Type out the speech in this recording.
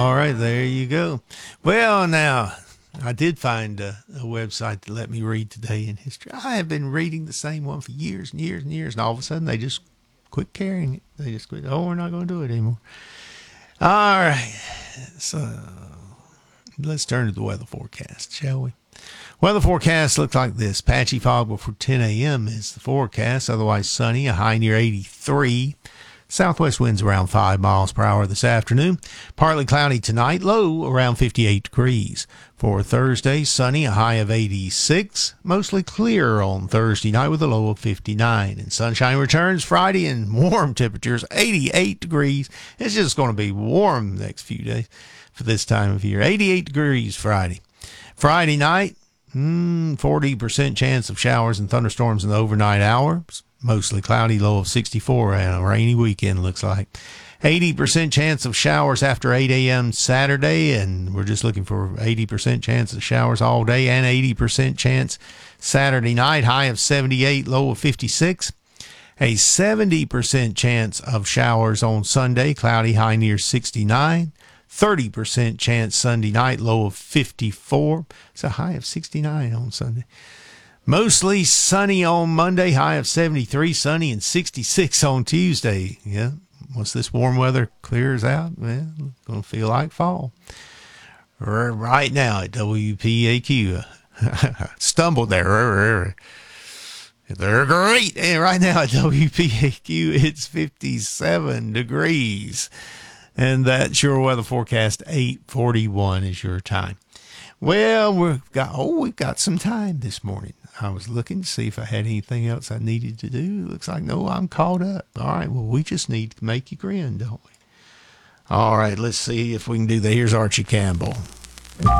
All right, there you go. Well, now, I did find a website that let me read Today in History. I have been reading the same one for years and years and years, and all of a sudden they just quit carrying it. They just quit. Oh, we're not going to do it anymore. All right. So let's turn to the weather forecast, shall we? Weather forecast looks like this. Patchy fog before 10 a.m. is the forecast. Otherwise sunny, a high near 83. Southwest winds around 5 miles per hour this afternoon. Partly cloudy tonight, low around 58 degrees. For Thursday, sunny, a high of 86. Mostly clear on Thursday night with a low of 59. And sunshine returns Friday and warm temperatures, 88 degrees. It's just going to be warm the next few days for this time of year. 88 degrees Friday. Friday night, 40% chance of showers and thunderstorms in the overnight hours. Mostly cloudy, low of 64, and a rainy weekend looks like. 80% chance of showers after 8 a.m. Saturday, and we're just looking for 80% chance of showers all day, and 80% chance Saturday night, high of 78, low of 56. A 70% chance of showers on Sunday, cloudy, high near 69. 30% chance Sunday night, low of 54. It's a high of 69 on Sunday. Mostly sunny on Monday, high of 73, sunny and 66 on Tuesday. Yeah, once this warm weather clears out, well, it's going to feel like fall. Right now at WPAQ, stumbled there. They're great. And right now at WPAQ, it's 57 degrees. And that's your weather forecast. 8:41 is your time. Well, we've got some time this morning. I was looking to see if I had anything else I needed to do. Looks like, no, I'm caught up. All right, well, we just need to make you grin, don't we? All right, let's see if we can do that. Here's Archie Campbell.